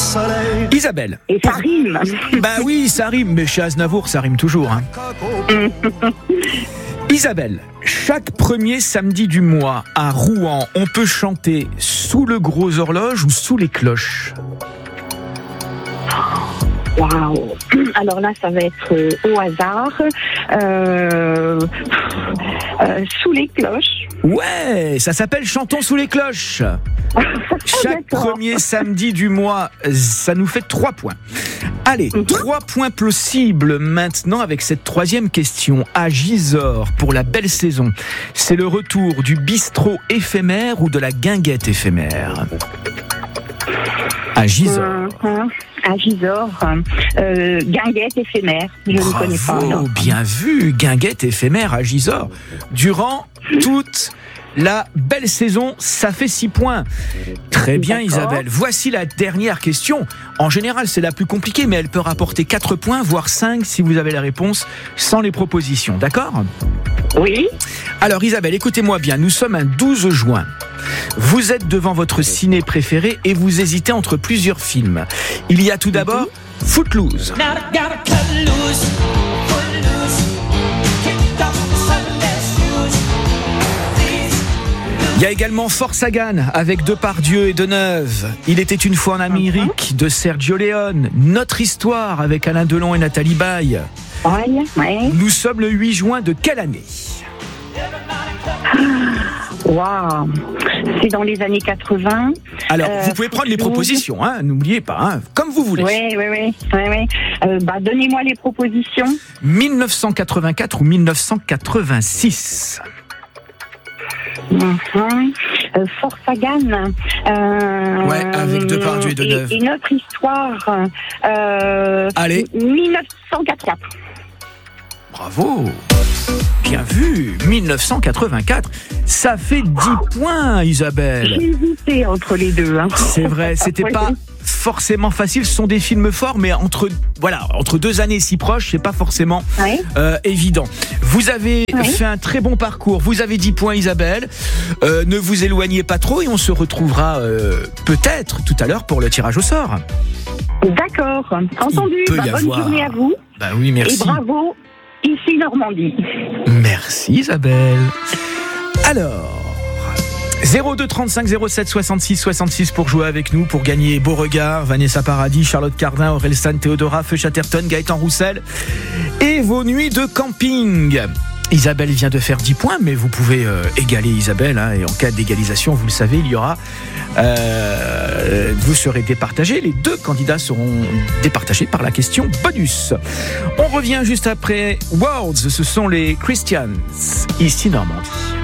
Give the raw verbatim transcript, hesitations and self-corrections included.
Isabelle. Et ça rime. Bah oui, ça rime, mais chez Aznavour, ça rime toujours. Hein. Isabelle, chaque premier samedi du mois à Rouen, on peut chanter sous le gros horloge ou sous les cloches? Waouh. Alors là, ça va être euh, au hasard. Euh, euh, sous les cloches. Ouais, ça s'appelle Chantons sous les cloches. Chaque D'accord. premier samedi du mois, ça nous fait trois points. Allez, mm-hmm. trois points possibles maintenant avec cette troisième question. À Gisors, pour la belle saison, c'est le retour du bistrot éphémère ou de la guinguette éphémère? À Gisors. Mm-hmm. À Gisors, euh, guinguette éphémère, je Bravo, ne connais pas. Non. Bien vu, guinguette éphémère à Gisors. Durant toute la belle saison, ça fait six points. Très bien. D'accord. Isabelle. Voici la dernière question. En général, c'est la plus compliquée, mais elle peut rapporter quatre points, voire cinq si vous avez la réponse sans les propositions. D'accord ? Oui. Alors Isabelle, écoutez-moi bien, nous sommes un douze juin. Vous êtes devant votre ciné préféré et vous hésitez entre plusieurs films. Il y a tout d'abord mm-hmm. Footloose. Il y a également Force Hagan avec Depardieu et Deneuve. Il était une fois en Amérique de Sergio Leone. Notre histoire avec Alain Delon et Nathalie Baye. Ouais, ouais. Nous sommes le huit juin de quelle année ? Waouh, c'est dans les années quatre-vingts. Alors, euh, vous pouvez prendre les propositions, hein, n'oubliez pas, hein, comme vous voulez. Oui, oui, oui. oui, oui. Euh, bah, donnez-moi les propositions. dix-neuf cent quatre-vingt-quatre ou dix-neuf cent quatre-vingt-six. Mm-hmm. Euh, Force Hagan. Euh, ouais, avec Depardieu et Deneuve. Et, et notre histoire. Euh, Allez. dix-neuf cent quatre-vingt-quatre. Bravo. Bien vu, dix-neuf cent quatre-vingt-quatre. Ça fait dix points, Isabelle. J'ai hésité entre les deux. Hein. C'est vrai, c'était pas forcément facile. Ce sont des films forts, mais entre, voilà, entre deux années si proches, c'est pas forcément oui. euh, évident. Vous avez oui. fait un très bon parcours. Vous avez dix points, Isabelle. Euh, ne vous éloignez pas trop et on se retrouvera euh, peut-être tout à l'heure pour le tirage au sort. D'accord, entendu. Bah, bonne avoir... journée à vous. Bah oui, merci. Et bravo. Ici Normandie. Merci Isabelle. Alors, zéro deux trente-cinq zéro sept soixante-six soixante-six pour jouer avec nous, pour gagner Beauregard, Vanessa Paradis, Charlotte Cardin, Orelsan Théodora, Feu Chatterton, Gaëtan Roussel et vos nuits de camping. Isabelle vient de faire dix points, mais vous pouvez euh, égaler Isabelle, hein, et en cas d'égalisation, vous le savez, il y aura... Euh, vous serez départagés. Les deux candidats seront départagés par la question bonus. On revient juste après Words, ce sont les Christians, ici Normandie.